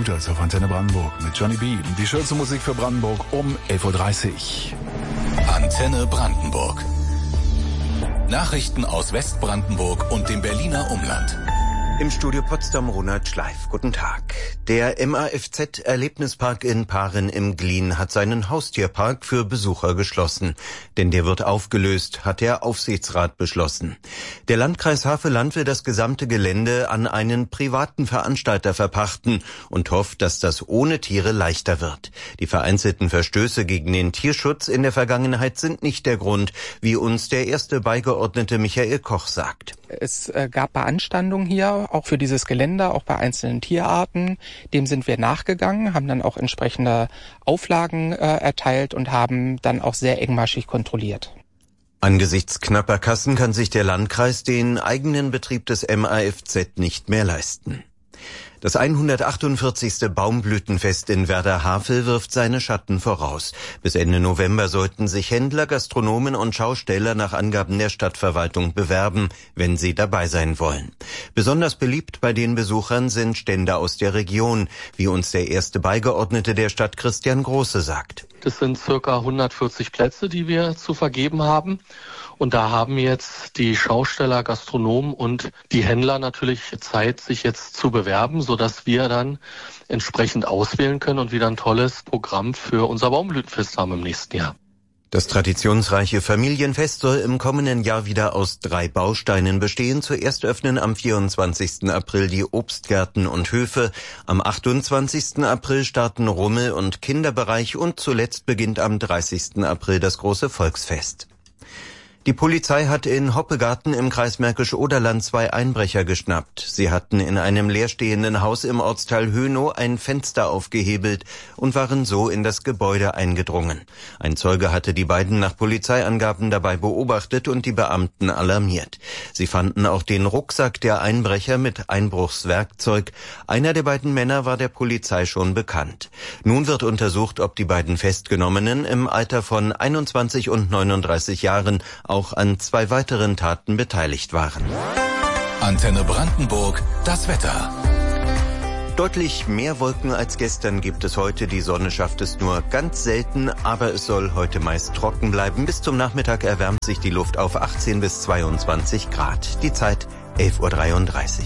Computers auf Antenne Brandenburg mit Johnny B. Die schönste Musik für Brandenburg um 11.30 Uhr. Antenne Brandenburg. Nachrichten aus Westbrandenburg und dem Berliner Umland. Im Studio Potsdam Ronald Schleif. Guten Tag. Der MAFZ-Erlebnispark in Paaren im Glien hat seinen Haustierpark für Besucher geschlossen. Denn der wird aufgelöst, hat der Aufsichtsrat beschlossen. Der Landkreis Havelland will das gesamte Gelände an einen privaten Veranstalter verpachten und hofft, dass das ohne Tiere leichter wird. Die vereinzelten Verstöße gegen den Tierschutz in der Vergangenheit sind nicht der Grund, wie uns der erste Beigeordnete Michael Koch sagt. Es gab Beanstandungen hier, auch für dieses Gelände, auch bei einzelnen Tierarten. Dem sind wir nachgegangen, haben dann auch entsprechende Auflagen erteilt und haben dann auch sehr engmaschig kontrolliert. Angesichts knapper Kassen kann sich der Landkreis den eigenen Betrieb des MAFZ nicht mehr leisten. Das 148. Baumblütenfest in Werder-Havel wirft seine Schatten voraus. Bis Ende November sollten sich Händler, Gastronomen und Schausteller nach Angaben der Stadtverwaltung bewerben, wenn sie dabei sein wollen. Besonders beliebt bei den Besuchern sind Stände aus der Region, wie uns der erste Beigeordnete der Stadt Christian Große sagt. Das sind circa 140 Plätze, die wir zu vergeben haben. Und da haben jetzt die Schausteller, Gastronomen und die Händler natürlich Zeit, sich jetzt zu bewerben, sodass wir dann entsprechend auswählen können und wieder ein tolles Programm für unser Baumblütenfest haben im nächsten Jahr. Das traditionsreiche Familienfest soll im kommenden Jahr wieder aus 3 Bausteinen bestehen. Zuerst öffnen am 24. April die Obstgärten und Höfe. Am 28. April starten Rummel- und Kinderbereich und zuletzt beginnt am 30. April das große Volksfest. Die Polizei hat in Hoppegarten im Kreis Märkisch-Oderland 2 Einbrecher geschnappt. Sie hatten in einem leerstehenden Haus im Ortsteil Hönow ein Fenster aufgehebelt und waren so in das Gebäude eingedrungen. Ein Zeuge hatte die beiden nach Polizeiangaben dabei beobachtet und die Beamten alarmiert. Sie fanden auch den Rucksack der Einbrecher mit Einbruchswerkzeug. Einer der beiden Männer war der Polizei schon bekannt. Nun wird untersucht, ob die beiden Festgenommenen im Alter von 21 und 39 Jahren auch an 2 weiteren Taten beteiligt waren. Antenne Brandenburg, das Wetter. Deutlich mehr Wolken als gestern gibt es heute. Die Sonne schafft es nur ganz selten, aber es soll heute meist trocken bleiben. Bis zum Nachmittag erwärmt sich die Luft auf 18 bis 22 Grad. Die Zeit 11.33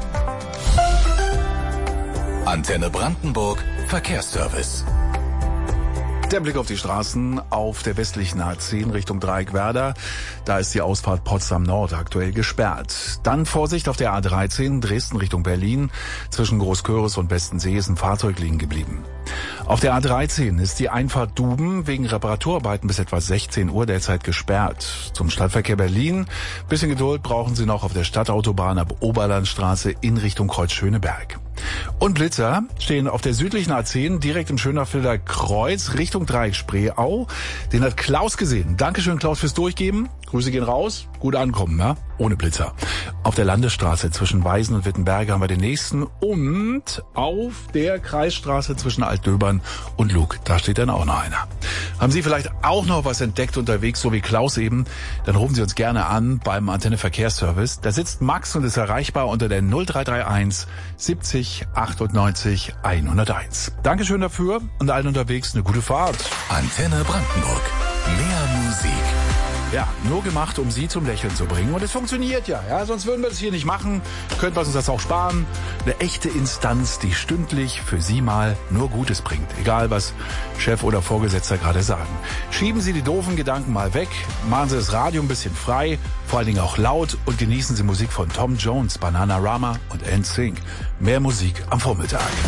Uhr. Antenne Brandenburg, Verkehrsservice. Der Blick auf die Straßen auf der westlichen A10 Richtung Dreieck Werder. Da ist die Ausfahrt Potsdam Nord aktuell gesperrt. Dann Vorsicht auf der A13 Dresden Richtung Berlin. Zwischen Großköris und Bestensee ist ein Fahrzeug liegen geblieben. Auf der A13 ist die Einfahrt Duben wegen Reparaturarbeiten bis etwa 16 Uhr derzeit gesperrt. Zum Stadtverkehr Berlin. Bisschen Geduld brauchen Sie noch auf der Stadtautobahn ab Oberlandstraße in Richtung Kreuz-Schöneberg. Und Blitzer stehen auf der südlichen A10 direkt im Schönerfelder Kreuz Richtung Dreieck Spreeau. Den hat Klaus gesehen. Dankeschön, Klaus, fürs Durchgeben. Grüße gehen raus. Gut ankommen, ja? Ohne Blitzer. Auf der Landesstraße zwischen Weisen und Wittenberge haben wir den nächsten. Und auf der Kreisstraße zwischen Altdöbern und Lug. Da steht dann auch noch einer. Haben Sie vielleicht auch noch was entdeckt unterwegs, so wie Klaus eben? Dann rufen Sie uns gerne an beim Antenne Verkehrsservice. Da sitzt Max und ist erreichbar unter der 0331 70 98 101. Dankeschön dafür und allen unterwegs eine gute Fahrt. Antenne Brandenburg. Mehr Musik. Ja, nur gemacht, um Sie zum Lächeln zu bringen. Und es funktioniert ja. Sonst würden wir das hier nicht machen. Könnten wir uns das auch sparen. Eine echte Instanz, die stündlich für Sie mal nur Gutes bringt. Egal, was Chef oder Vorgesetzter gerade sagen. Schieben Sie die doofen Gedanken mal weg. Machen Sie das Radio ein bisschen frei. Vor allen Dingen auch laut. Und genießen Sie Musik von Tom Jones, Bananarama und NSYNC. Mehr Musik am Vormittag.